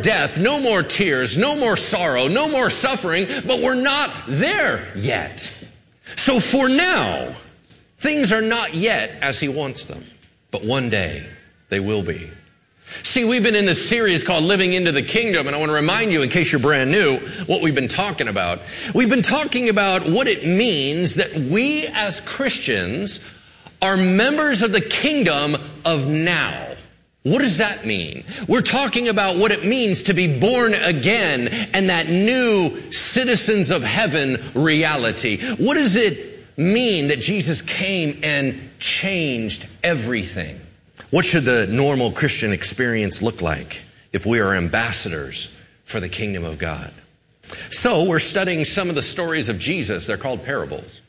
death, no more tears, no more sorrow, no more suffering, but we're not there yet. So for now, things are not yet as he wants them, but one day they will be. See, we've been in this series called Living into the Kingdom, and I want to remind you, in case you're brand new, what we've been talking about. We've been talking about what it means that we as Christians are members of the kingdom of now. What does that mean? We're talking about what it means to be born again and that new citizens of heaven reality. What does it mean that Jesus came and changed everything? What should the normal Christian experience look like if we are ambassadors for the kingdom of God? So we're studying some of the stories of Jesus. They're called parables.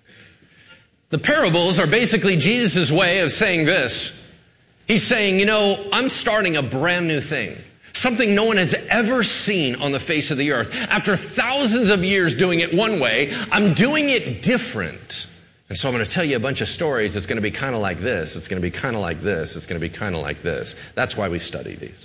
The parables are basically Jesus' way of saying this. He's saying, I'm starting a brand new thing. Something no one has ever seen on the face of the earth. After thousands of years doing it one way, I'm doing it different. And so I'm going to tell you a bunch of stories. It's going to be kind of like this. It's going to be kind of like this. It's going to be kind of like this. That's why we study these.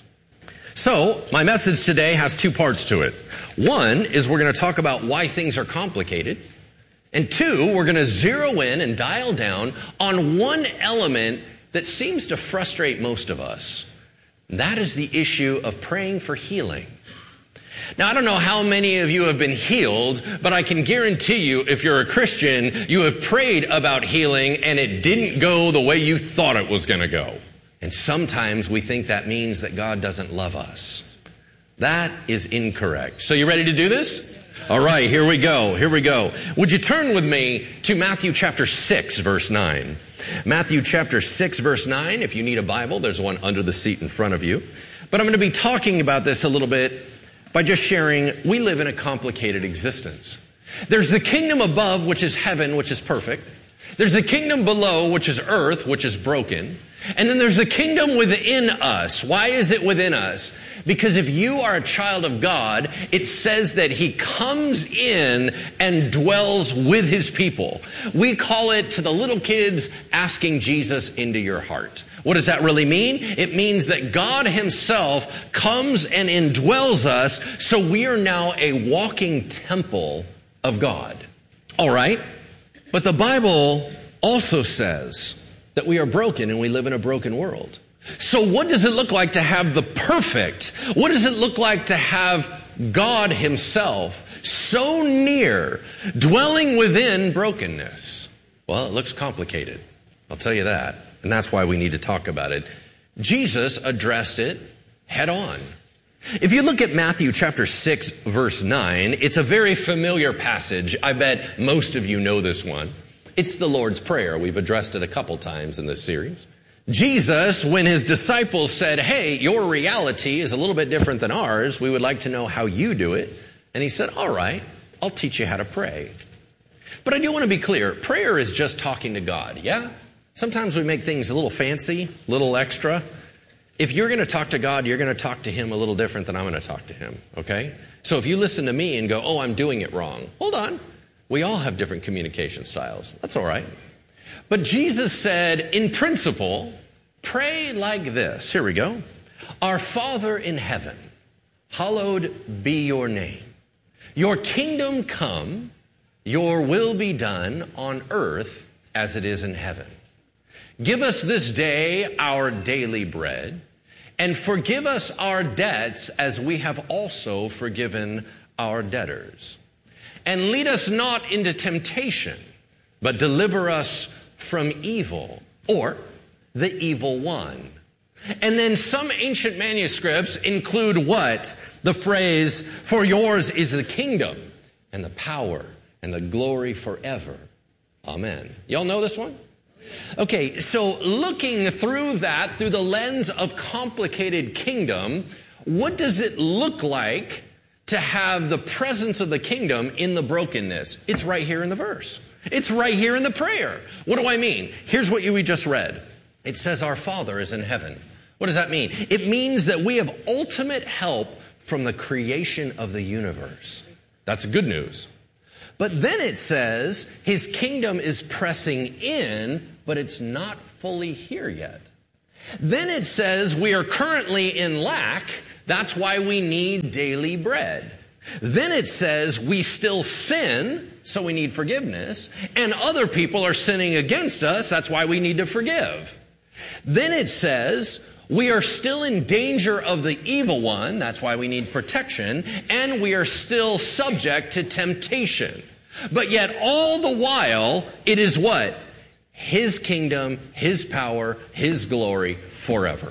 So my message today has two parts to it. One is we're going to talk about why things are complicated. And two, we're going to zero in and dial down on one element that seems to frustrate most of us. That is the issue of praying for healing. Now, I don't know how many of you have been healed, but I can guarantee you, if you're a Christian, you have prayed about healing and it didn't go the way you thought it was going to go. And sometimes we think that means that God doesn't love us. That is incorrect. So you ready to do this? All right, here we go. Would you turn with me to Matthew chapter 6, verse 9? Matthew chapter 6, verse 9. If you need a Bible, there's one under the seat in front of you. But I'm going to be talking about this a little bit by just sharing, we live in a complicated existence. There's the kingdom above, which is heaven, which is perfect. There's the kingdom below, which is earth, which is broken. And then there's the kingdom within us. Why is it within us? Because if you are a child of God, it says that He comes in and dwells with His people. We call it, to the little kids, asking Jesus into your heart. What does that really mean? It means that God Himself comes and indwells us, so we are now a walking temple of God. All right? But the Bible also says that we are broken and we live in a broken world. So what does it look like to have the perfect? What does it look like to have God Himself so near, dwelling within brokenness? Well, it looks complicated. I'll tell you that. And that's why we need to talk about it. Jesus addressed it head on. If you look at Matthew chapter 6, verse 9, it's a very familiar passage. I bet most of you know this one. It's the Lord's Prayer. We've addressed it a couple times in this series. Jesus, when His disciples said, hey, your reality is a little bit different than ours. We would like to know how you do it. And He said, all right, I'll teach you how to pray. But I do want to be clear. Prayer is just talking to God, yeah? Sometimes we make things a little fancy, a little extra. If you're going to talk to God, you're going to talk to Him a little different than I'm going to talk to Him, okay? So if you listen to me and go, oh, I'm doing it wrong, hold on. We all have different communication styles. That's all right. But Jesus said, in principle, pray like this. Here we go. Our Father in heaven, hallowed be your name. Your kingdom come, your will be done on earth as it is in heaven. Give us this day our daily bread, and forgive us our debts as we have also forgiven our debtors. And lead us not into temptation, but deliver us from evil, or the evil one. And then some ancient manuscripts include what? The phrase, for yours is the kingdom, and the power, and the glory forever. Amen. Y'all know this one? Okay, so looking through that, through the lens of complicated kingdom, what does it look like to have the presence of the kingdom in the brokenness? It's right here in the verse. It's right here in the prayer. What do I mean? Here's what we just read. It says our Father is in heaven. What does that mean? It means that we have ultimate help from the creation of the universe. That's good news. But then it says His kingdom is pressing in, but it's not fully here yet. Then it says we are currently in lack, That's why we need daily bread. Then it says we still sin, so we need forgiveness, and other people are sinning against us, that's why we need to forgive. Then it says we are still in danger of the evil one, that's why we need protection, and we are still subject to temptation. But yet all the while, it is what? His kingdom, His power, His glory forever.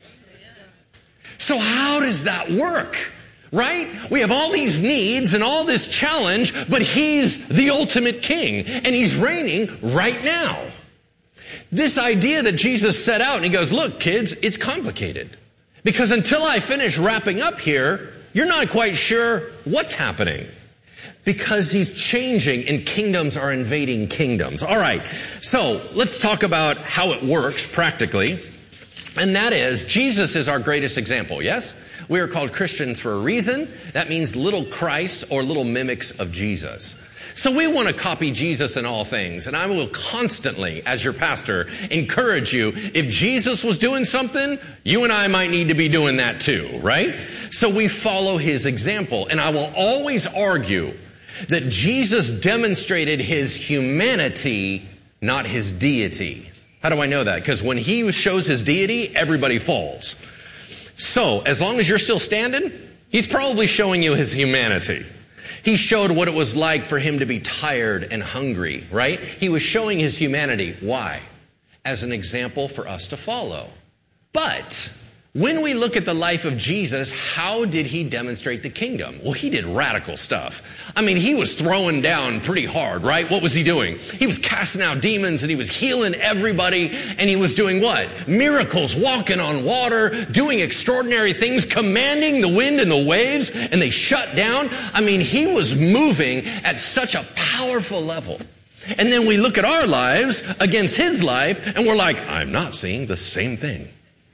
So how does that work? Right? We have all these needs and all this challenge, but He's the ultimate King, and He's reigning right now. This idea that Jesus set out, and He goes, look, kids, it's complicated. Because until I finish wrapping up here, you're not quite sure what's happening. Because He's changing and kingdoms are invading kingdoms. All right, so let's talk about how it works practically. And that is, Jesus is our greatest example, yes? We are called Christians for a reason. That means little Christ or little mimics of Jesus. So we want to copy Jesus in all things. And I will constantly, as your pastor, encourage you, if Jesus was doing something, you and I might need to be doing that too, right? So we follow His example. And I will always argue that Jesus demonstrated His humanity, not His deity. How do I know that? Because when He shows His deity, everybody falls. So, as long as you're still standing, He's probably showing you His humanity. He showed what it was like for Him to be tired and hungry, right? He was showing His humanity. Why? As an example for us to follow. But when we look at the life of Jesus, how did He demonstrate the kingdom? Well, He did radical stuff. I mean, He was throwing down pretty hard, right? What was He doing? He was casting out demons and He was healing everybody. And He was doing what? Miracles, walking on water, doing extraordinary things, commanding the wind and the waves, and they shut down. I mean, He was moving at such a powerful level. And then we look at our lives against His life and we're like, I'm not seeing the same thing.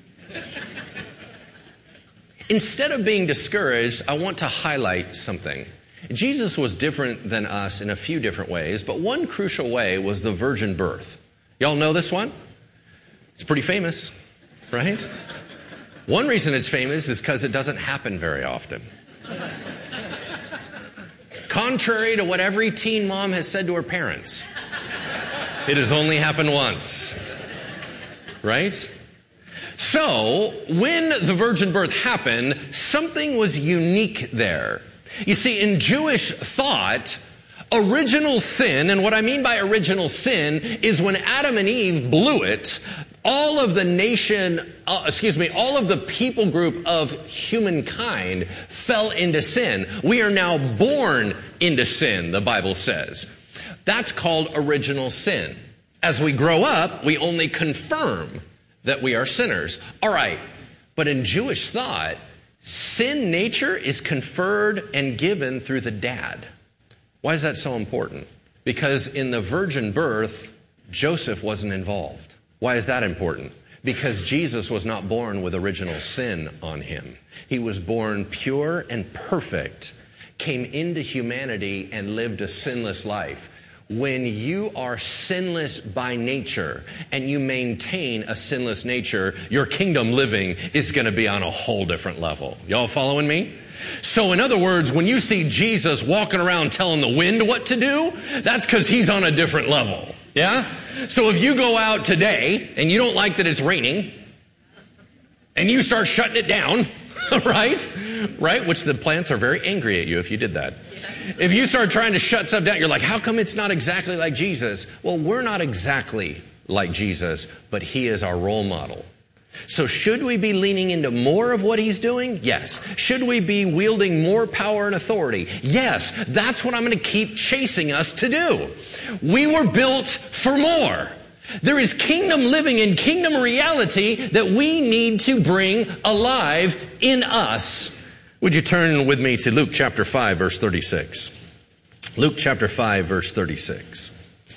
Instead of being discouraged, I want to highlight something. Jesus was different than us in a few different ways, but one crucial way was the virgin birth. Y'all know this one? It's pretty famous, right? One reason it's famous is because it doesn't happen very often. Contrary to what every teen mom has said to her parents, it has only happened once, right? So, when the virgin birth happened, something was unique there. You see, in Jewish thought, original sin, and what I mean by original sin is when Adam and Eve blew it, all of the all of the people group of humankind fell into sin. We are now born into sin, the Bible says. That's called original sin. As we grow up, we only confirm that we are sinners. All right, but in Jewish thought, sin nature is conferred and given through the dad. Why is that so important? Because in the virgin birth, Joseph wasn't involved. Why is that important? Because Jesus was not born with original sin on Him. He was born pure and perfect, came into humanity and lived a sinless life. When you are sinless by nature and you maintain a sinless nature, your kingdom living is going to be on a whole different level. Y'all following me? So in other words, when you see Jesus walking around telling the wind what to do, that's because He's on a different level. Yeah? So if you go out today and you don't like that it's raining and you start shutting it down, right? Which the plants are very angry at you if you did that. If you start trying to shut stuff down, you're like, how come it's not exactly like Jesus? Well, we're not exactly like Jesus, but He is our role model. So should we be leaning into more of what He's doing? Yes. Should we be wielding more power and authority? Yes. That's what I'm going to keep chasing us to do. We were built for more. There is kingdom living and kingdom reality that we need to bring alive in us. Would you turn with me to Luke chapter 5, verse 36? Luke chapter 5, verse 36.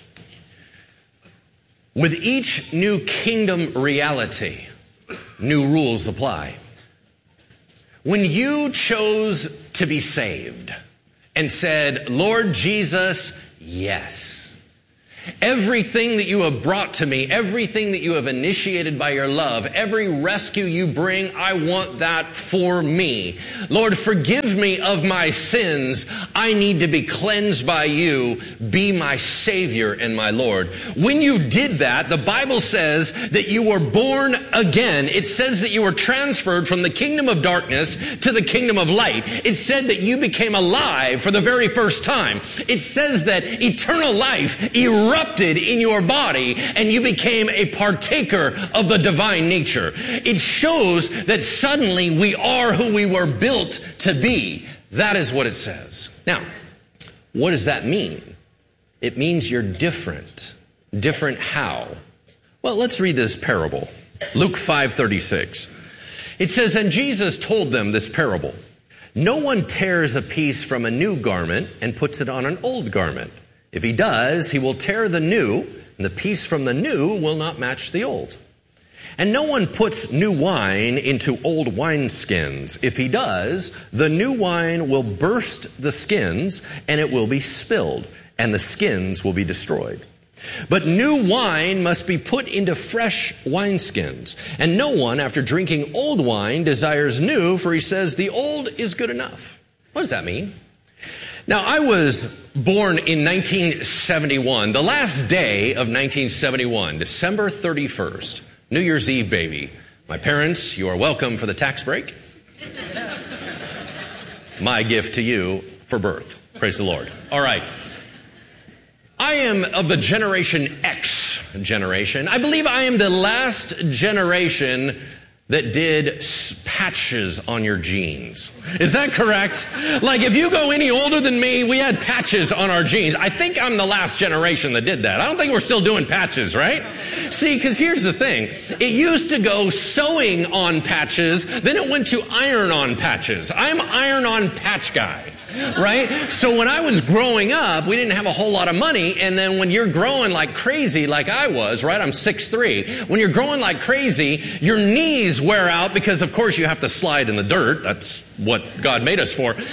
With each new kingdom reality, new rules apply. When you chose to be saved and said, Lord Jesus, yes. Everything that you have brought to me, everything that you have initiated by your love, every rescue you bring, I want that for me. Lord, forgive me of my sins. I need to be cleansed by you. Be my Savior and my Lord. When you did that, the Bible says that you were born again. It says that you were transferred from the kingdom of darkness to the kingdom of light. It said that you became alive for the very first time. It says that eternal life erupted in your body and you became a partaker of the divine nature. It shows that suddenly we are who we were built to be. That is what it says. Now, what does that mean? It means you're different. Different how? Well, let's read this parable. Luke 5:36. It says, and Jesus told them this parable. No one tears a piece from a new garment and puts it on an old garment. If he does, he will tear the new, and the piece from the new will not match the old. And no one puts new wine into old wineskins. If he does, the new wine will burst the skins, and it will be spilled, and the skins will be destroyed. But new wine must be put into fresh wineskins. And no one, after drinking old wine, desires new, for he says, the old is good enough. What does that mean? Now, I was born in 1971, the last day of 1971, December 31st, New Year's Eve, baby. My parents, you are welcome for the tax break. My gift to you for birth. Praise the Lord. All right. I am of the Generation X generation. I believe I am the last generation that did patches on your jeans. Is that correct? Like if you go any older than me, we had patches on our jeans. I think I'm the last generation that did that. I don't think we're still doing patches, right? See, because here's the thing. It used to go sewing on patches, then it went to iron on patches. I'm iron on patch guy. Right? So when I was growing up, we didn't have a whole lot of money. And then when you're growing like crazy, like I was, right? I'm 6'3". When you're growing like crazy, your knees wear out because, of course, you have to slide in the dirt. That's what God made us for.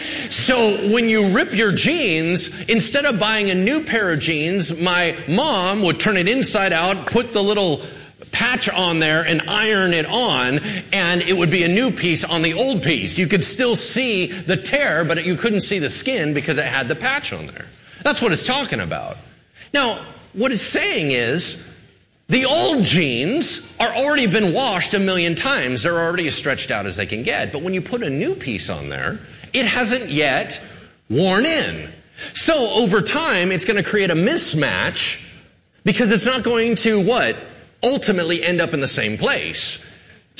So when you rip your jeans, instead of buying a new pair of jeans, my mom would turn it inside out, put the little patch on there and iron it on, and it would be a new piece on the old piece. You could still see the tear, but you couldn't see the skin because it had the patch on there. That's what it's talking about. Now, what it's saying is the old jeans are already been washed a million times. They're already as stretched out as they can get. But when you put a new piece on there, it hasn't yet worn in. So over time, it's going to create a mismatch because it's not going to what? Ultimately end up in the same place.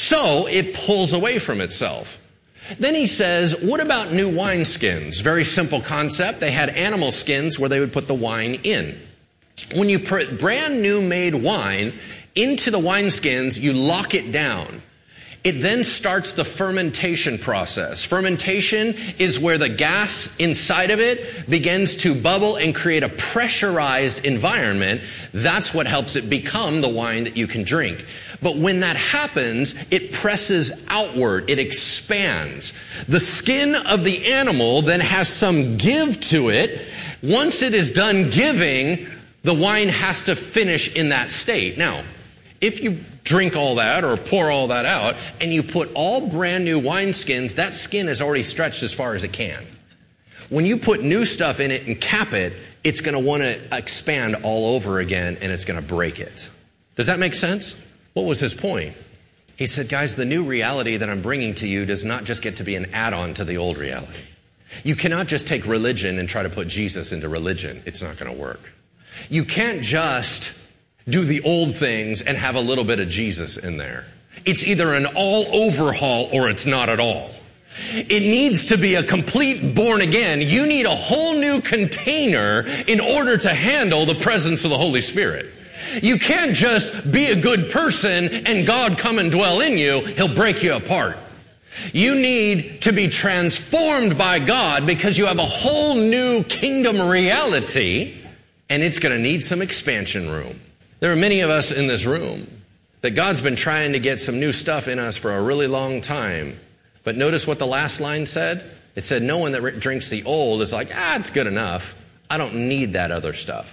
So it pulls away from itself. Then he says, what about new wineskins? Very simple concept. They had animal skins where they would put the wine in. When you put brand new made wine into the wineskins, you lock it down. It then starts the fermentation process. Fermentation is where the gas inside of it begins to bubble and create a pressurized environment. That's what helps it become the wine that you can drink. But when that happens, it presses outward. It expands. The skin of the animal then has some give to it. Once it is done giving, the wine has to finish in that state. Now, if you drink all that or pour all that out and you put all brand new wineskins, that skin is already stretched as far as it can. When you put new stuff in it and cap it, it's going to want to expand all over again and it's going to break it. Does that make sense? What was his point? He said, guys, the new reality that I'm bringing to you does not just get to be an add-on to the old reality. You cannot just take religion and try to put Jesus into religion. It's not going to work. You can't just do the old things and have a little bit of Jesus in there. It's either an all overhaul or it's not at all. It needs to be a complete born again. You need a whole new container in order to handle the presence of the Holy Spirit. You can't just be a good person and God come and dwell in you. He'll break you apart. You need to be transformed by God because you have a whole new kingdom reality and it's going to need some expansion room. There are many of us in this room that God's been trying to get some new stuff in us for a really long time. But notice what the last line said? It said, no one that drinks the old is like, it's good enough. I don't need that other stuff.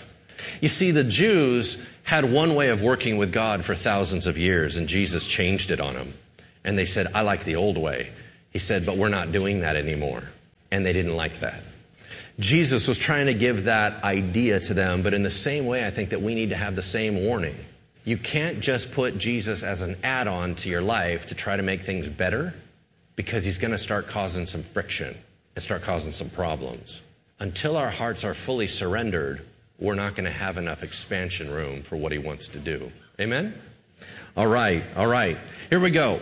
You see, the Jews had one way of working with God for thousands of years, and Jesus changed it on them. And they said, I like the old way. He said, but we're not doing that anymore. And they didn't like that. Jesus was trying to give that idea to them, but in the same way, I think that we need to have the same warning. You can't just put Jesus as an add-on to your life to try to make things better, because he's going to start causing some friction and start causing some problems. Until our hearts are fully surrendered, we're not going to have enough expansion room for what he wants to do. Amen? All right. Here we go.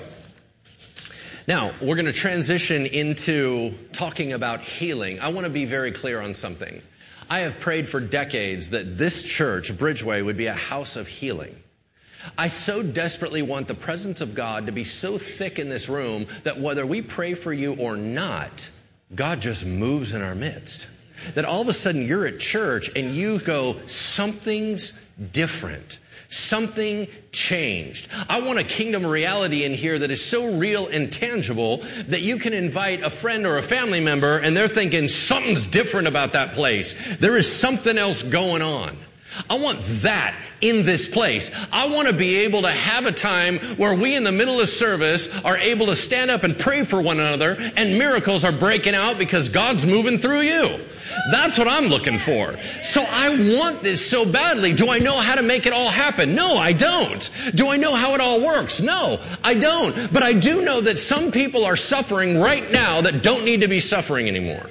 Now, we're going to transition into talking about healing. I want to be very clear on something. I have prayed for decades that this church, Bridgeway, would be a house of healing. I so desperately want the presence of God to be so thick in this room that whether we pray for you or not, God just moves in our midst. That all of a sudden you're at church and you go, something's different. Something changed. I want a kingdom reality in here that is so real and tangible that you can invite a friend or a family member and they're thinking something's different about that place. There is something else going on. I want that in this place. I want to be able to have a time where we in the middle of service are able to stand up and pray for one another and miracles are breaking out because God's moving through you. That's what I'm looking for. So I want this so badly. Do I know how to make it all happen? No, I don't. Do I know how it all works? No, I don't. But I do know that some people are suffering right now that don't need to be suffering anymore.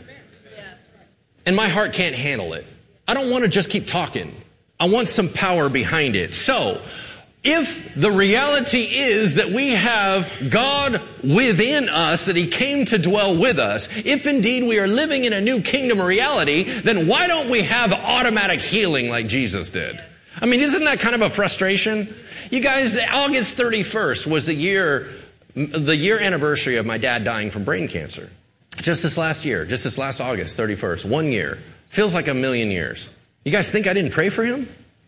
And my heart can't handle it. I don't want to just keep talking. I want some power behind it. So, if the reality is that we have God within us, that he came to dwell with us, if indeed we are living in a new kingdom reality, then why don't we have automatic healing like Jesus did? I mean, isn't that kind of a frustration? You guys, August 31st was the year anniversary of my dad dying from brain cancer. Just this last August 31st, 1 year. Feels like a million years. You guys think I didn't pray for him?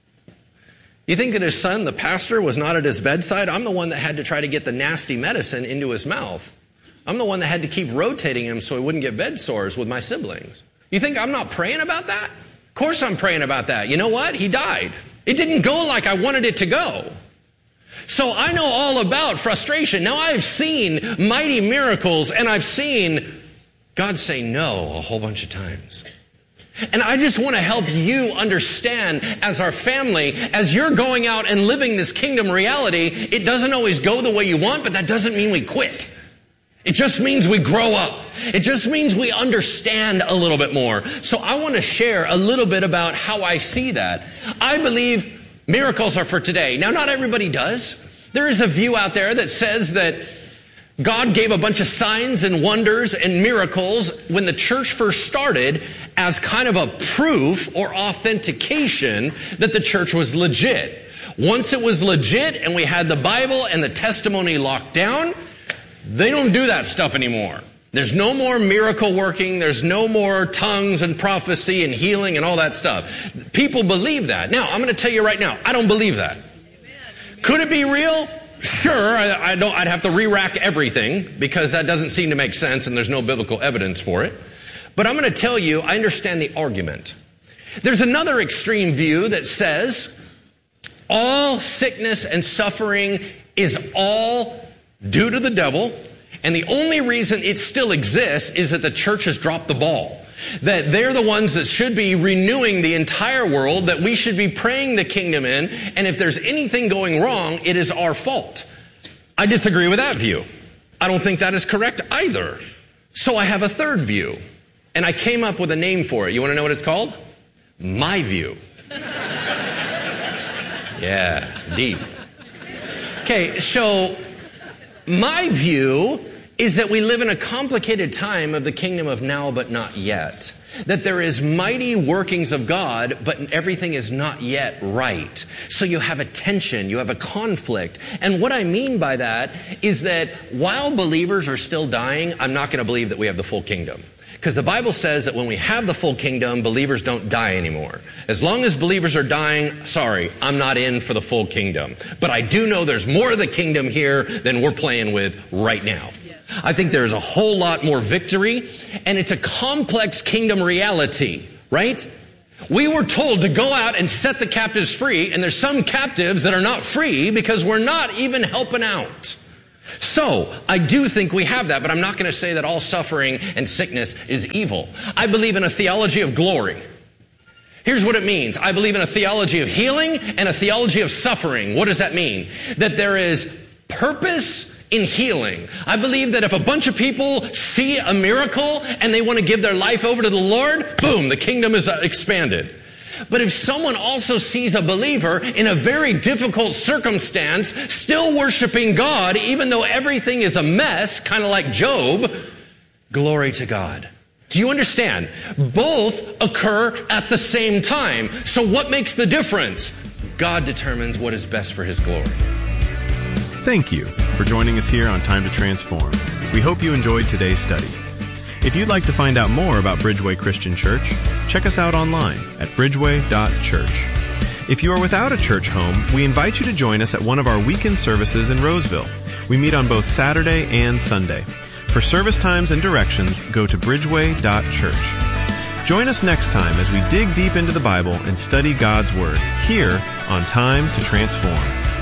You think that his son, the pastor, was not at his bedside? I'm the one that had to try to get the nasty medicine into his mouth. I'm the one that had to keep rotating him so he wouldn't get bed sores with my siblings. You think I'm not praying about that? Of course I'm praying about that. You know what? He died. It didn't go like I wanted it to go. So I know all about frustration. Now I've seen mighty miracles and I've seen God say no a whole bunch of times. And I just want to help you understand as our family, as you're going out and living this kingdom reality, it doesn't always go the way you want, but that doesn't mean we quit. It just means we grow up. It just means we understand a little bit more. So I want to share a little bit about how I see that. I believe miracles are for today. Now, not everybody does. There is a view out there that says that God gave a bunch of signs and wonders and miracles when the church first started as kind of a proof or authentication that the church was legit. Once it was legit and we had the Bible and the testimony locked down, they don't do that stuff anymore. There's no more miracle working. There's no more tongues and prophecy and healing and all that stuff. People believe that. Now, I'm going to tell you right now, I don't believe that. Could it be real? Sure, I'd have to re-rack everything because that doesn't seem to make sense and there's no biblical evidence for it. But I'm going to tell you, I understand the argument. There's another extreme view that says all sickness and suffering is all due to the devil, and the only reason it still exists is that the church has dropped the ball. That they're the ones that should be renewing the entire world, that we should be praying the kingdom in, and if there's anything going wrong, it is our fault. I disagree with that view. I don't think that is correct either. So I have a third view, and I came up with a name for it. You want to know what it's called? My view. Yeah, deep. Okay, so my view is that we live in a complicated time of the kingdom of now but not yet. That there is mighty workings of God, but everything is not yet right. So you have a tension, you have a conflict. And what I mean by that is that while believers are still dying, I'm not going to believe that we have the full kingdom. Because the Bible says that when we have the full kingdom, believers don't die anymore. As long as believers are dying, sorry, I'm not in for the full kingdom. But I do know there's more of the kingdom here than we're playing with right now. I think there's a whole lot more victory, and it's a complex kingdom reality, right? We were told to go out and set the captives free, and there's some captives that are not free because we're not even helping out. So, I do think we have that, but I'm not going to say that all suffering and sickness is evil. I believe in a theology of glory. Here's what it means. I believe in a theology of healing and a theology of suffering. What does that mean? That there is purpose in healing. I believe that if a bunch of people see a miracle and they want to give their life over to the Lord, boom, the kingdom is expanded. But if someone also sees a believer in a very difficult circumstance, still worshiping God, even though everything is a mess, kind of like Job, glory to God. Do you understand? Both occur at the same time. So what makes the difference? God determines what is best for His glory. Thank you for joining us here on Time to Transform. We hope you enjoyed today's study. If you'd like to find out more about Bridgeway Christian Church, check us out online at bridgeway.church. If you are without a church home, we invite you to join us at one of our weekend services in Roseville. We meet on both Saturday and Sunday. For service times and directions, go to bridgeway.church. Join us next time as we dig deep into the Bible and study God's Word here on Time to Transform.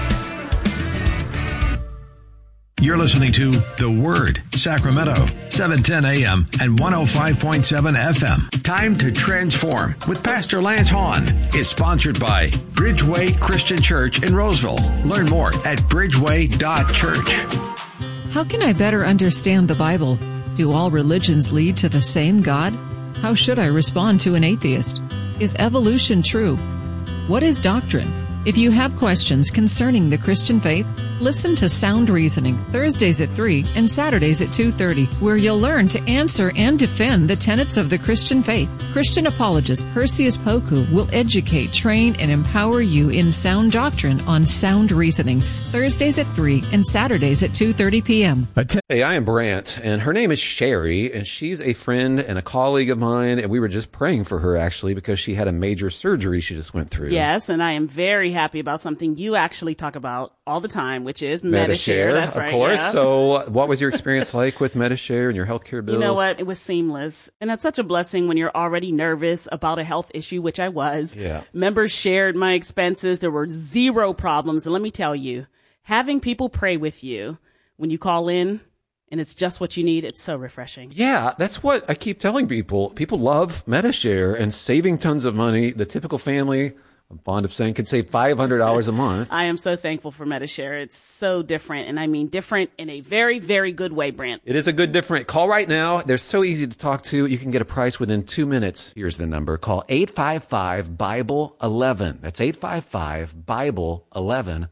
You're listening to The Word, Sacramento, 710 AM and 105.7 FM. Time to Transform with Pastor Lance Hahn is sponsored by Bridgeway Christian Church in Roseville. Learn more at bridgeway.church. How can I better understand the Bible? Do all religions lead to the same God? How should I respond to an atheist? Is evolution true? What is doctrine? If you have questions concerning the Christian faith, listen to Sound Reasoning, Thursdays at 3 and Saturdays at 2:30, where you'll learn to answer and defend the tenets of the Christian faith. Christian apologist Perseus Poku will educate, train, and empower you in sound doctrine on Sound Reasoning, Thursdays at 3 and Saturdays at 2:30 p.m. Hey, I am Brant, and her name is Sherry, and she's a friend and a colleague of mine, and we were just praying for her, actually, because she had a major surgery she just went through. Yes, and I am very happy about something you actually talk about all the time, which is Medi-Share. That's right. Of course. Yeah. So what was your experience like with Medi-Share and your healthcare bills? You know what? It was seamless. And that's such a blessing when you're already nervous about a health issue, which I was. Yeah. Members shared my expenses. There were zero problems. And let me tell you, having people pray with you when you call in and it's just what you need, it's so refreshing. Yeah, that's what I keep telling people. People love Medi-Share and saving tons of money. The typical family, I'm fond of saying, can save $500 a month. I am so thankful for Medi-Share. It's so different, and I mean different in a very, very good way, Brant. It is a good different. Call right now. They're so easy to talk to. You can get a price within 2 minutes. Here's the number. Call 855-BIBLE-11. That's 855-BIBLE-11.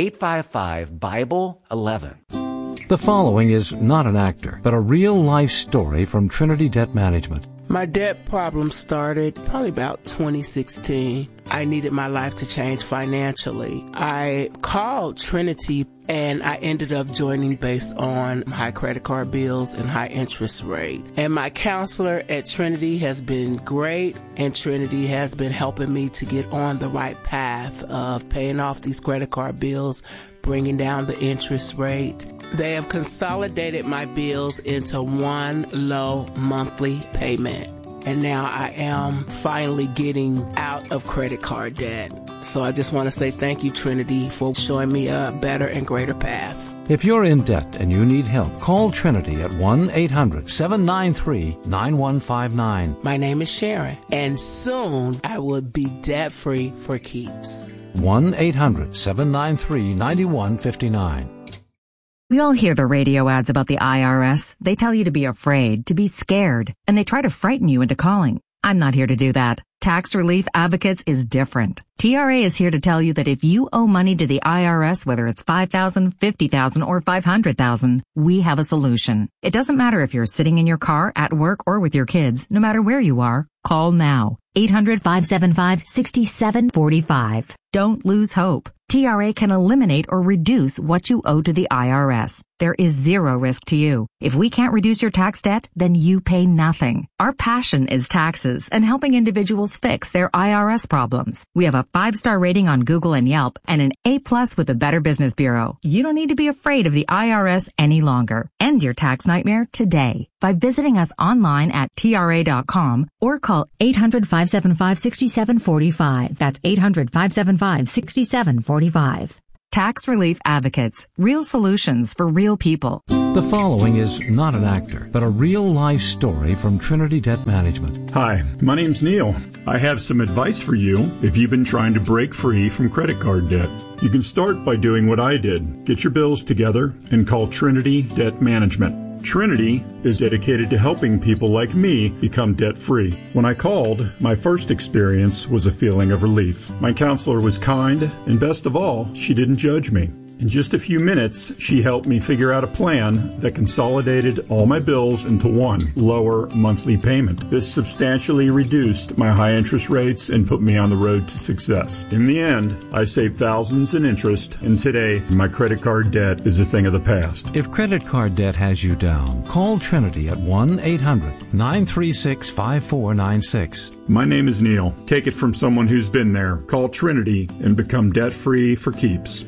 855-BIBLE-11. The following is not an actor, but a real-life story from Trinity Debt Management. My debt problem started probably about 2016. I needed my life to change financially. I called Trinity and I ended up joining based on high credit card bills and high interest rate. And my counselor at Trinity has been great, and Trinity has been helping me to get on the right path of paying off these credit card bills, bringing down the interest rate. They have consolidated my bills into one low monthly payment. And now I am finally getting out of credit card debt. So I just want to say thank you, Trinity, for showing me a better and greater path. If you're in debt and you need help, call Trinity at 1-800-793-9159. My name is Sharon, and soon I will be debt-free for keeps. 1-800-793-9159. We all hear the radio ads about the IRS. They tell you to be afraid, to be scared, and they try to frighten you into calling. I'm not here to do that. Tax Relief Advocates is different. TRA is here to tell you that if you owe money to the IRS, whether it's $5,000, $50,000, or $500,000, we have a solution. It doesn't matter if you're sitting in your car, at work, or with your kids. No matter where you are, call now. 800-575-6745. Don't lose hope. TRA can eliminate or reduce what you owe to the IRS. There is zero risk to you. If we can't reduce your tax debt, then you pay nothing. Our passion is taxes and helping individuals fix their IRS problems. We have a 5-star rating on Google and Yelp and an A+ with the Better Business Bureau. You don't need to be afraid of the IRS any longer. End your tax nightmare today by visiting us online at TRA.com or call 800-575-6745. That's 800-575-6745. Tax Relief Advocates. Real solutions for real people. The following is not an actor, but a real-life story from Trinity Debt Management. Hi, my name's Neil. I have some advice for you if you've been trying to break free from credit card debt. You can start by doing what I did. Get your bills together and call Trinity Debt Management. Trinity is dedicated to helping people like me become debt-free. When I called, my first experience was a feeling of relief. My counselor was kind, and best of all, she didn't judge me. In just a few minutes, she helped me figure out a plan that consolidated all my bills into one lower monthly payment. This substantially reduced my high interest rates and put me on the road to success. In the end, I saved thousands in interest, and today, my credit card debt is a thing of the past. If credit card debt has you down, call Trinity at 1-800-936-5496. My name is Neil. Take it from someone who's been there. Call Trinity and become debt-free for keeps.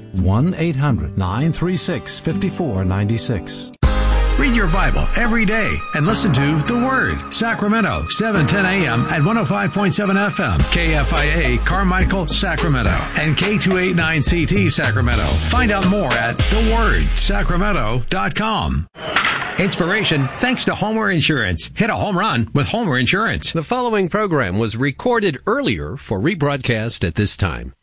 1-800-936-5496. Read your Bible every day and listen to The Word. Sacramento, 710 a.m. at 105.7 FM. KFIA Carmichael, Sacramento. And K289CT Sacramento. Find out more at thewordsacramento.com. Inspiration thanks to Homer Insurance. Hit a home run with Homer Insurance. The following program was recorded earlier for rebroadcast at this time.